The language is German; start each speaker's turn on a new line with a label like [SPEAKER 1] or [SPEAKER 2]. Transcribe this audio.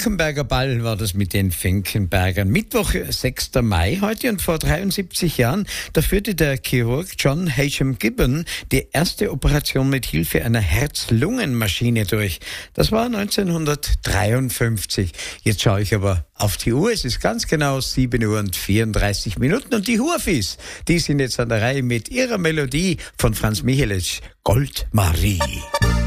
[SPEAKER 1] Finkenberger Ball war das mit den Finkenbergern. Mittwoch, 6. Mai heute, und vor 73 Jahren, da führte der Chirurg John H.M. Gibbon die erste Operation mit Hilfe einer Herz-Lungen-Maschine durch. Das war 1953. Jetzt schaue ich aber auf die Uhr. Es ist ganz genau 7:34 und die Hurfis, die sind jetzt an der Reihe mit ihrer Melodie von Franz Michelic, Goldmarie.